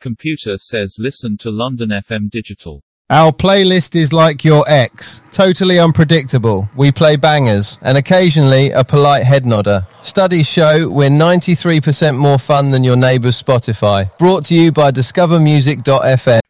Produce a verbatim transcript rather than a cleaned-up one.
computer says listen to London F M Digital. Our playlist is like your ex, totally unpredictable. We play bangers, and occasionally a polite head nodder. Studies show we're ninety-three percent more fun than your neighbour's Spotify. Brought to you by discover music dot f m.